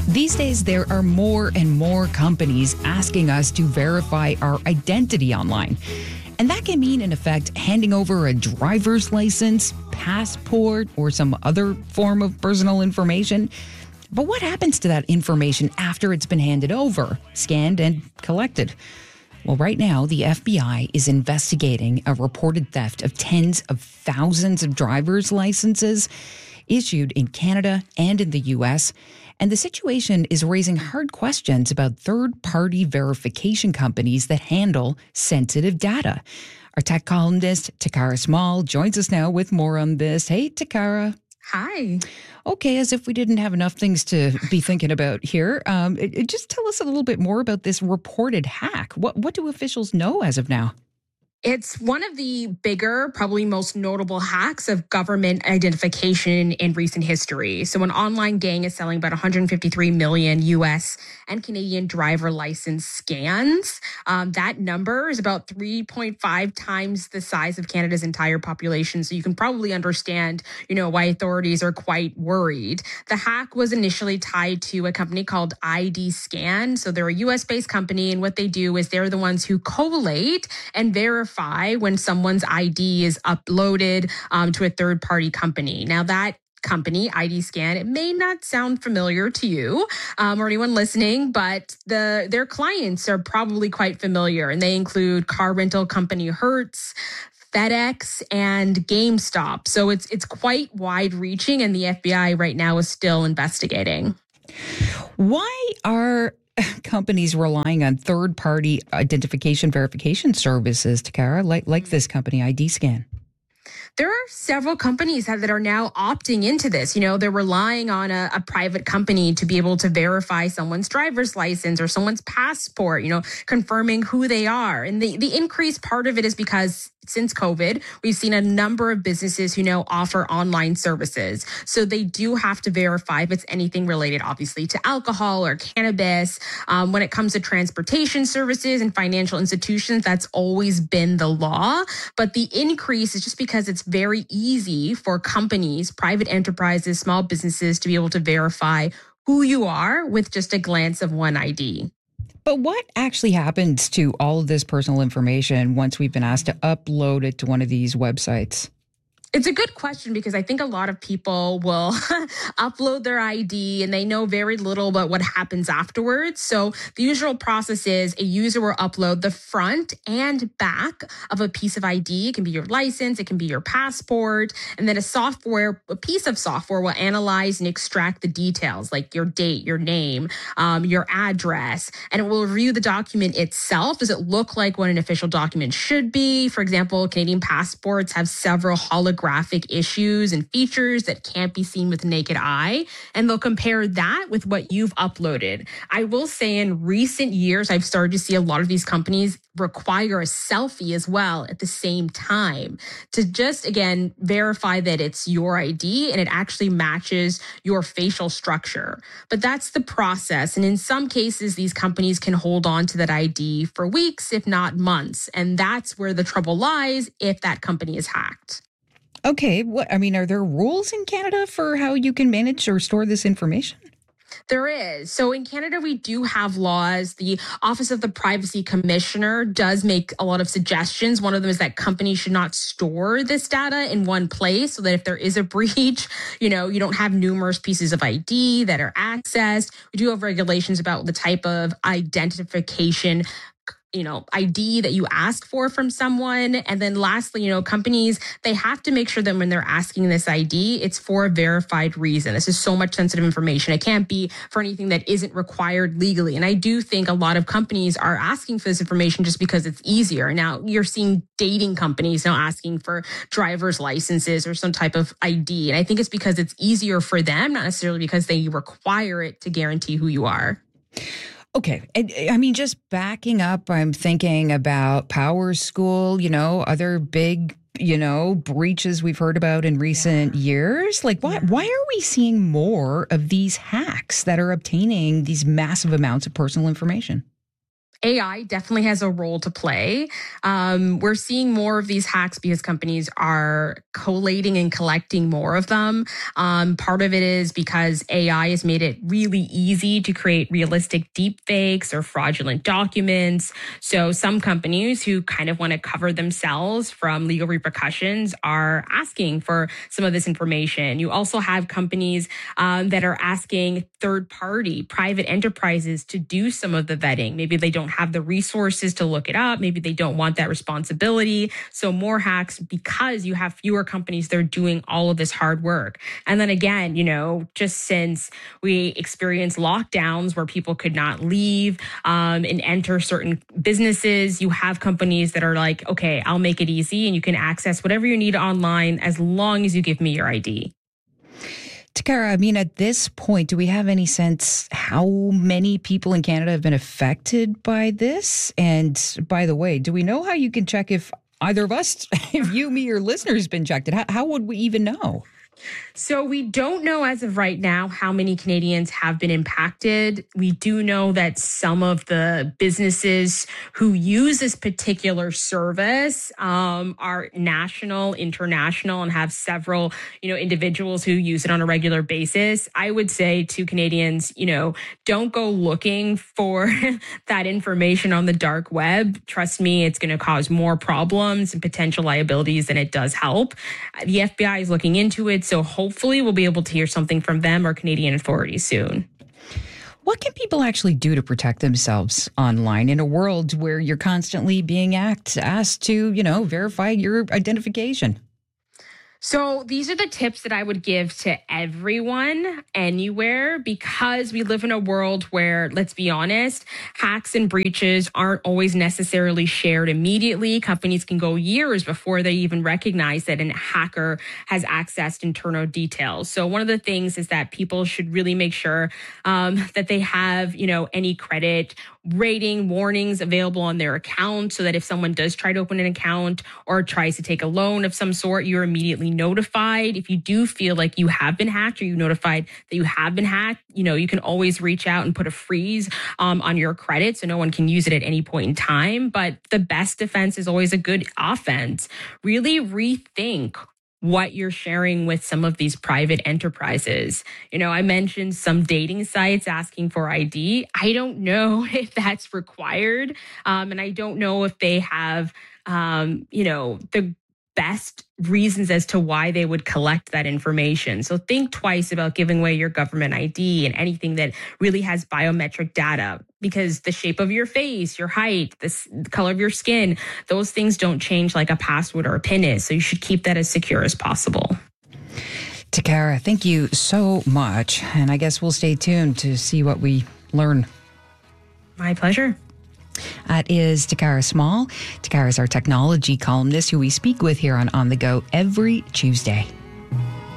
These days, there are more and more companies asking us to verify our identity online. And that can mean, in effect, handing over a driver's license, passport, or some other form of personal information. But what happens to that information after it's been handed over, scanned, and collected? Well, right now, the FBI is investigating a reported theft of tens of thousands of driver's licenses issued in Canada and in the U.S., and the situation is raising hard questions about third-party verification companies that handle sensitive data. Our tech columnist, Takara Small, joins us now with more on this. Hey, Takara. Hi. Okay, as if we didn't have enough things to be thinking about here, just tell us a little bit more about this reported hack. What do officials know as of now? It's one of the bigger, probably most notable hacks of government identification in recent history. So an online gang is selling about 153 million US and Canadian driver license scans. That number is about 3.5 times the size of Canada's entire population. So you can probably understand, why authorities are quite worried. The hack was initially tied to a company called ID Scan. So they're a US-based company, and what they do is they're the ones who collate and verify when someone's ID is uploaded to a third-party company. Now, that company, ID Scan, it may not sound familiar to you or anyone listening, but their clients are probably quite familiar, and they include car rental company Hertz, FedEx, and GameStop. So it's quite wide-reaching, and the FBI right now is still investigating. Why are companies relying on third-party identification verification services, Takara, like this company, ID Scan? There are several companies that are now opting into this. They're relying on a private company to be able to verify someone's driver's license or someone's passport, confirming who they are. And the increased part of it is because since COVID, we've seen a number of businesses who now offer online services. So they do have to verify if it's anything related, obviously, to alcohol or cannabis. When it comes to transportation services and financial institutions, that's always been the law. But the increase is just because it's very easy for companies, private enterprises, small businesses to be able to verify who you are with just a glance of one ID. But what actually happens to all of this personal information once we've been asked to upload it to one of these websites? It's a good question because I think a lot of people will upload their ID and they know very little about what happens afterwards. So the usual process is a user will upload the front and back of a piece of ID. It can be your license, it can be your passport, and then a piece of software will analyze and extract the details like your date, your name, your address, and it will review the document itself. Does it look like what an official document should be? For example, Canadian passports have several holographic issues and features that can't be seen with the naked eye, and they'll compare that with what you've uploaded. I will say in recent years, I've started to see a lot of these companies require a selfie as well at the same time to just, again, verify that it's your ID and it actually matches your facial structure. But that's the process. And in some cases, these companies can hold on to that ID for weeks, if not months. And that's where the trouble lies if that company is hacked. Okay, are there rules in Canada for how you can manage or store this information? There is. So in Canada, we do have laws. The Office of the Privacy Commissioner does make a lot of suggestions. One of them is that companies should not store this data in one place so that if there is a breach, you don't have numerous pieces of ID that are accessed. We do have regulations about the type of identification ID that you ask for from someone. And then lastly, companies, they have to make sure that when they're asking this ID, it's for a verified reason. This is so much sensitive information. It can't be for anything that isn't required legally. And I do think a lot of companies are asking for this information just because it's easier. Now, you're seeing dating companies now asking for driver's licenses or some type of ID. And I think it's because it's easier for them, not necessarily because they require it to guarantee who you are. Okay. Just backing up, I'm thinking about Power School, other big, breaches we've heard about in recent years. Why are we seeing more of these hacks that are obtaining these massive amounts of personal information? AI definitely has a role to play. We're seeing more of these hacks because companies are collating and collecting more of them. Part of it is because AI has made it really easy to create realistic deep fakes or fraudulent documents. So some companies who kind of want to cover themselves from legal repercussions are asking for some of this information. You also have companies that are asking third-party private enterprises to do some of the vetting. Maybe they don't have the resources to look it up. Maybe they don't want that responsibility. So more hacks because you have fewer companies that are doing all of this hard work. And then again, just since we experienced lockdowns where people could not leave and enter certain businesses, you have companies that are like, okay, I'll make it easy and you can access whatever you need online as long as you give me your ID. Takara, I mean, at this point, do we have any sense how many people in Canada have been affected by this? And by the way, do we know how you can check if either of us, if you, me, or listeners been checked? How would we even know? So we don't know as of right now how many Canadians have been impacted. We do know that some of the businesses who use this particular service are national, international, and have several, individuals who use it on a regular basis. I would say to Canadians, don't go looking for that information on the dark web. Trust me, it's going to cause more problems and potential liabilities than it does help. The FBI is looking into it. So hopefully we'll be able to hear something from them or Canadian authorities soon. What can people actually do to protect themselves online in a world where you're constantly being asked to, verify your identification? So these are the tips that I would give to everyone anywhere, because we live in a world where, let's be honest, hacks and breaches aren't always necessarily shared immediately. Companies can go years before they even recognize that a hacker has accessed internal details. So one of the things is that people should really make sure that they have, any credit rating warnings available on their account, so that if someone does try to open an account or tries to take a loan of some sort, you're immediately notified. If you do feel like you have been hacked or you notified that you have been hacked, you can always reach out and put a freeze on your credit so no one can use it at any point in time. But the best defense is always a good offense. Really rethink what you're sharing with some of these private enterprises. I mentioned some dating sites asking for ID. I don't know if that's required. And I don't know if they have, the best reasons as to why they would collect that information. So think twice about giving away your government ID and anything that really has biometric data, because the shape of your face, your height, the color of your skin, those things don't change like a password or a PIN is. So you should keep that as secure as possible. Takara, thank you so much. And I guess we'll stay tuned to see what we learn. My pleasure. That is Takara Small. Takara is our technology columnist who we speak with here on The Go every Tuesday.